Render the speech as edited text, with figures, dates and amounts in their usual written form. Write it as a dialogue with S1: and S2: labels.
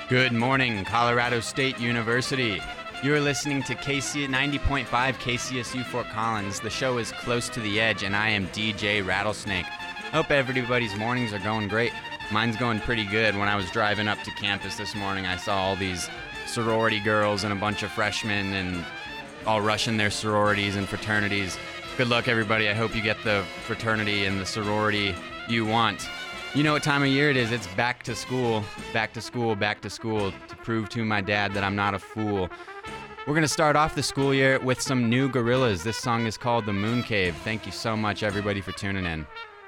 S1: Good morning, Colorado State University. You're listening to 90.5 KCSU Fort Collins. The show is Close to the Edge, and I am DJ Rattlesnake. Hope everybody's mornings are going great. Mine's going pretty good. When I was driving up to campus this morning, I saw all these sorority girls and a bunch of freshmen and all rushing their sororities and fraternities. Good luck, everybody. I hope you get the fraternity and the sorority you want. You know what time of year it is. It's back to school, back to school, back to school to prove to my dad that I'm not a fool. We're going to start off the school year with some new Gorillaz. This song is called The Moon Cave. Thank you so much, everybody, for tuning in.